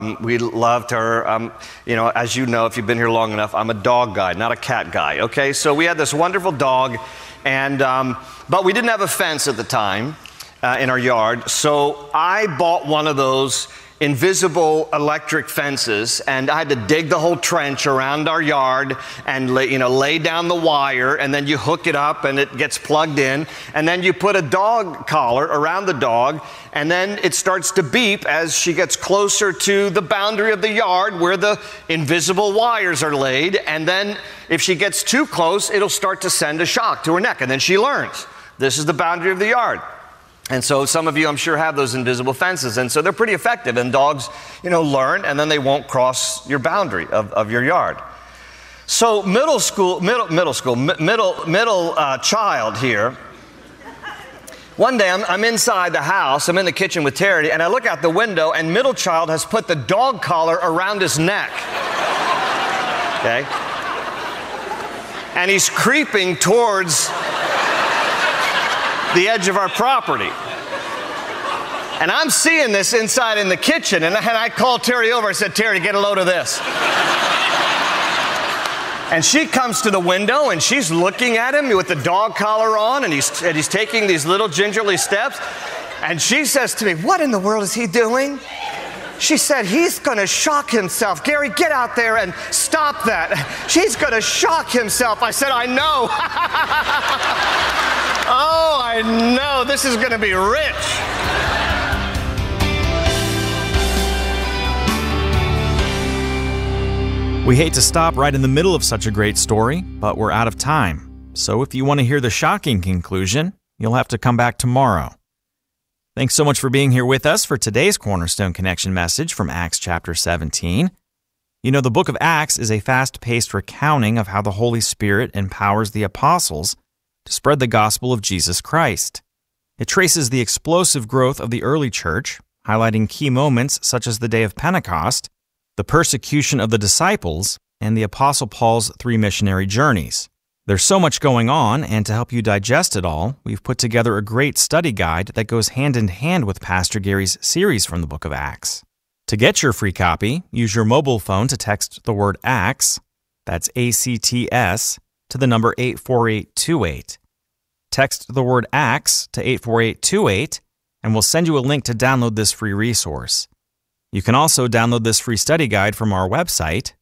We loved her. As you know, if you've been here long enough, I'm a dog guy, not a cat guy, okay? So we had this wonderful dog, but we didn't have a fence at the time in our yard. So I bought one of those invisible electric fences, and I had to dig the whole trench around our yard and lay down the wire, and then you hook it up and it gets plugged in, and then you put a dog collar around the dog, and then it starts to beep as she gets closer to the boundary of the yard where the invisible wires are laid, and then if she gets too close, it'll start to send a shock to her neck, and then she learns this is the boundary of the yard. And so some of you, I'm sure, have those invisible fences, and so they're pretty effective, and dogs, learn, and then they won't cross your boundary of your yard. So middle child here. One day I'm inside the house, I'm in the kitchen with Terry, and I look out the window, and middle child has put the dog collar around his neck. Okay? And he's creeping towards the edge of our property. And I'm seeing this inside in the kitchen, and I called Terry over. I said, Terry, get a load of this. And she comes to the window, and she's looking at him with the dog collar on, and he's taking these little gingerly steps. And she says to me, what in the world is he doing? She said, he's going to shock himself. Gary, get out there and stop that. She's going to shock himself. I said, I know. Oh, I know. This is going to be rich. We hate to stop right in the middle of such a great story, but we're out of time. So if you want to hear the shocking conclusion, you'll have to come back tomorrow. Thanks so much for being here with us for today's Cornerstone Connection message from Acts chapter 17. The book of Acts is a fast-paced recounting of how the Holy Spirit empowers the apostles to spread the gospel of Jesus Christ. It traces the explosive growth of the early church, highlighting key moments such as the day of Pentecost, the persecution of the disciples, and the Apostle Paul's 3 missionary journeys. There's so much going on, and to help you digest it all, we've put together a great study guide that goes hand in hand with Pastor Gary's series from the book of Acts. To get your free copy, use your mobile phone to text the word ACTS, that's ACTS, to the number 84828. Text the word ACTS to 84828, and we'll send you a link to download this free resource. You can also download this free study guide from our website,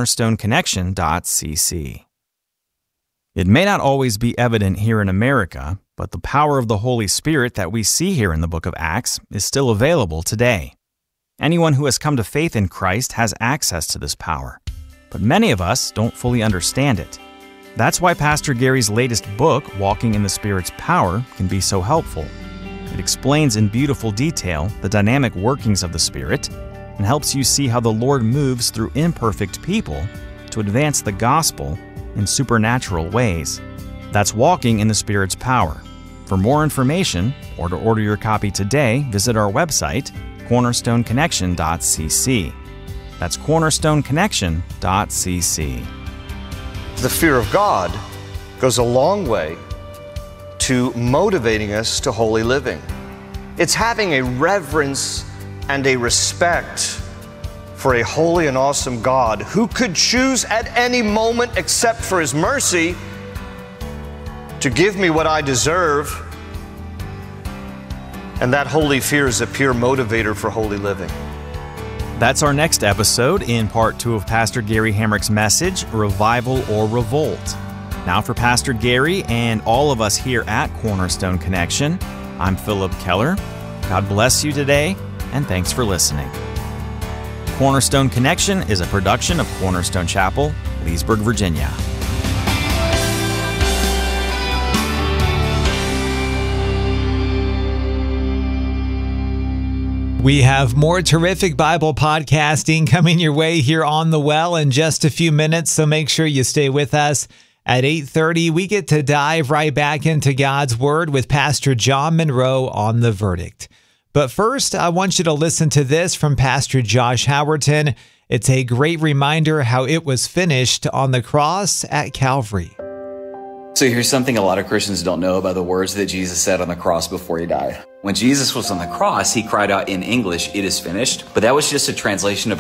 cornerstoneconnection.cc. It may not always be evident here in America, but the power of the Holy Spirit that we see here in the book of Acts is still available today. Anyone who has come to faith in Christ has access to this power, but many of us don't fully understand it. That's why Pastor Gary's latest book, Walking in the Spirit's Power, can be so helpful. It explains in beautiful detail the dynamic workings of the Spirit and helps you see how the Lord moves through imperfect people to advance the gospel in supernatural ways. That's Walking in the Spirit's Power. For more information, or to order your copy today, visit our website, cornerstoneconnection.cc. That's cornerstoneconnection.cc. The fear of God goes a long way to motivating us to holy living. It's having a reverence and a respect for a holy and awesome God who could choose at any moment, except for His mercy, to give me what I deserve. And that holy fear is a pure motivator for holy living. That's our next episode in part 2 of Pastor Gary Hamrick's message, Revival or Revolt. Now for Pastor Gary and all of us here at Cornerstone Connection, I'm Philip Keller. God bless you today, and thanks for listening. Cornerstone Connection is a production of Cornerstone Chapel, Leesburg, Virginia. We have more terrific Bible podcasting coming your way here on The Well in just a few minutes, so make sure you stay with us. At 8:30, we get to dive right back into God's Word with Pastor John Monroe on The Verdict. But first, I want you to listen to this from Pastor Josh Howerton. It's a great reminder how it was finished on the cross at Calvary. So here's something a lot of Christians don't know about the words that Jesus said on the cross before he died. When Jesus was on the cross, he cried out in English, "It is finished," but that was just a translation of